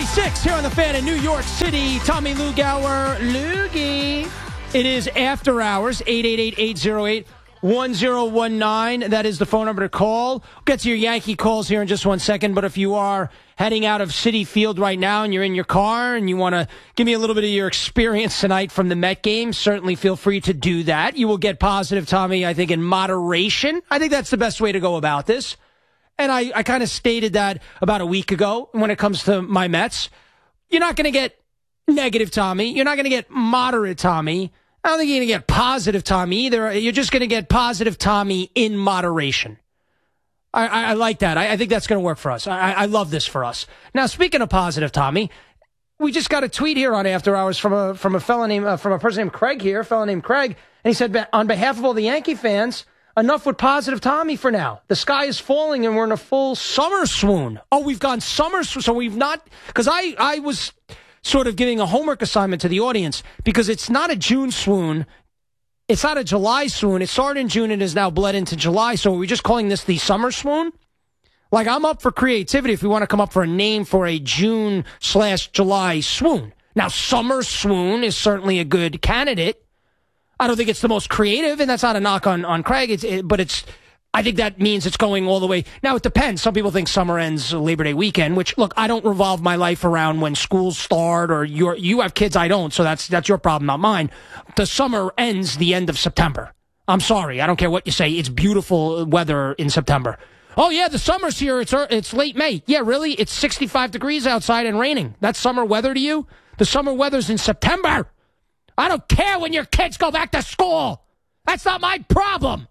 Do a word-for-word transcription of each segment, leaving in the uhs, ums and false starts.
thirty-six here on the Fan in New York City. Tommy Lugauer, Loogie. It is after hours, eight eight eight, eight oh eight, one oh one nine. That is the phone number to call. We'll get to your Yankee calls here in just one second, but if you are heading out of Citi Field right now and you're in your car and you want to give me a little bit of your experience tonight from the Met game, certainly feel free to do that. You will get positive, Tommy, I think, in moderation. I think that's the best way to go about this. And I, I kind of stated that about a week ago when it comes to my Mets. You're not going to get negative Tommy. You're not going to get moderate Tommy. I don't think you're going to get positive Tommy either. You're just going to get positive Tommy in moderation. I, I, I like that. I, I think that's going to work for us. I, I love this for us. Now, speaking of positive Tommy, we just got a tweet here on After Hours from a from a fellow named uh, from a person named Craig here, a fellow named Craig, and he said, on behalf of all the Yankee fans, enough with positive Tommy for now. The sky is falling and we're in a full summer swoon. Oh, we've gone summer swoon. So we've not, because I, I was sort of giving a homework assignment to the audience because it's not a June swoon. It's not a July swoon. It started in June and is now bled into July. So are we just calling this the summer swoon? Like, I'm up for creativity if we want to come up for a name for a June slash July swoon. Now, summer swoon is certainly a good candidate. I don't think it's the most creative, and that's not a knock on, on Craig, it's, it, but it's, I think that means it's going all the way. Now, it depends. Some people think summer ends Labor Day weekend, which, look, I don't revolve my life around when schools start, or you're, you have kids, I don't, so that's that's your problem, not mine. The summer ends the end of September. I'm sorry. I don't care what you say. It's beautiful weather in September. Oh, yeah, the summer's here. It's it's late May. Yeah, really? It's sixty-five degrees outside and raining. That's summer weather to you? The summer weather's in September. I don't care when your kids go back to school. That's not my problem.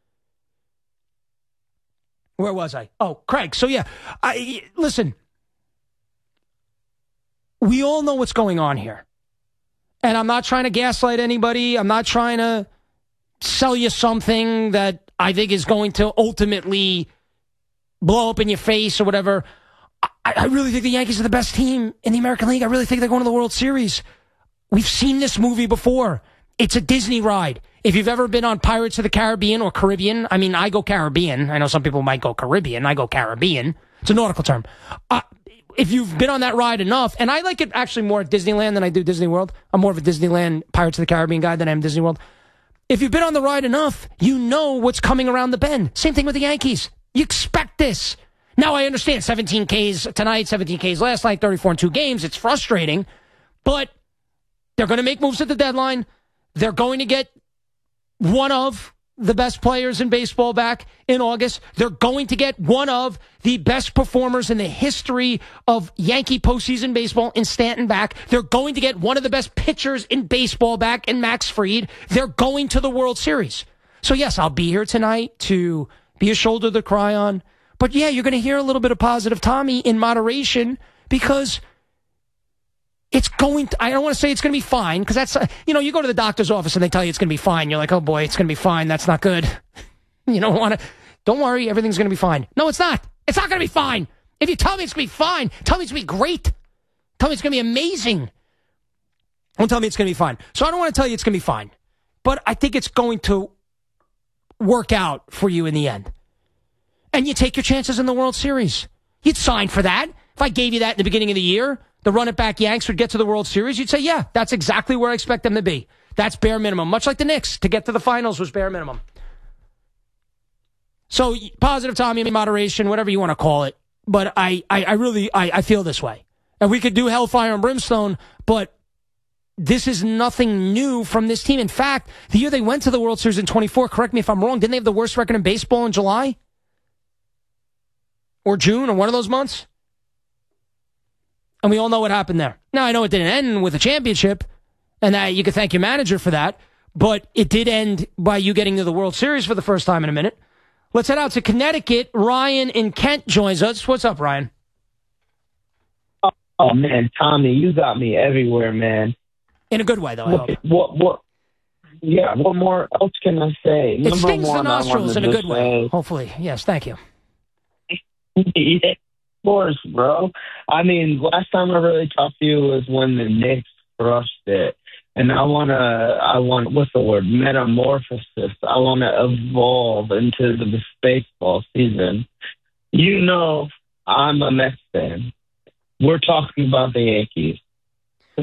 Where was I? Oh, Craig. So, yeah, I listen, we all know what's going on here. And I'm not trying to gaslight anybody. I'm not trying to sell you something that I think is going to ultimately blow up in your face or whatever. I, I really think the Yankees are the best team in the American League. I really think they're going to the World Series. We've seen this movie before. It's a Disney ride. If you've ever been on Pirates of the Caribbean or Caribbean, I mean, I go Caribbean. I know some people might go Caribbean. I go Caribbean. It's a nautical term. Uh, if you've been on that ride enough, and I like it actually more at Disneyland than I do Disney World. I'm more of a Disneyland Pirates of the Caribbean guy than I am Disney World. If you've been on the ride enough, you know what's coming around the bend. Same thing with the Yankees. You expect this. Now, I understand seventeen Ks tonight, seventeen Ks last night, thirty-four in two games. It's frustrating, but they're going to make moves at the deadline. They're going to get one of the best players in baseball back in August. They're going to get one of the best performers in the history of Yankee postseason baseball in Stanton back. They're going to get one of the best pitchers in baseball back in Max Fried. They're going to the World Series. So, yes, I'll be here tonight to be a shoulder to cry on. But, yeah, you're going to hear a little bit of positive Tommy in moderation because it's going to, I don't want to say it's going to be fine, because that's, uh, you know, you go to the doctor's office and they tell you it's going to be fine. You're like, oh boy, it's going to be fine. That's not good. You don't want to, don't worry, everything's going to be fine. No, it's not. It's not going to be fine. If you tell me it's going to be fine, tell me it's going to be great. Tell me it's going to be amazing. Don't tell me it's going to be fine. So I don't want to tell you it's going to be fine. But I think it's going to work out for you in the end. And you take your chances in the World Series. You'd sign for that. If I gave you that in the beginning of the year, the run-it-back Yanks would get to the World Series, you'd say, yeah, that's exactly where I expect them to be. That's bare minimum. Much like the Knicks, to get to the finals was bare minimum. So, positive Tommy, moderation, whatever you want to call it. But I, I, I really, I, I feel this way. And we could do Hellfire and Brimstone, but this is nothing new from this team. In fact, the year they went to the World Series in twenty-four, correct me if I'm wrong, didn't they have the worst record in baseball in July? Or June, or one of those months? And we all know what happened there. Now, I know it didn't end with a championship, and that you can thank your manager for that, but it did end by you getting to the World Series for the first time in a minute. Let's head out to Connecticut. Ryan in Kent joins us. What's up, Ryan? Oh, man, Tommy, you got me everywhere, man. In a good way, though, I what, hope. What, what, yeah, what more else can I say? It Number stings one, the nostrils in a good say, way, hopefully. Yes, thank you. Yeah. Of course, bro. I mean, last time I really talked to you was when the Knicks crushed it. And I want to, I want, what's the word? Metamorphosis. I want to evolve into the baseball season. You know, I'm a Mets fan. We're talking about the Yankees.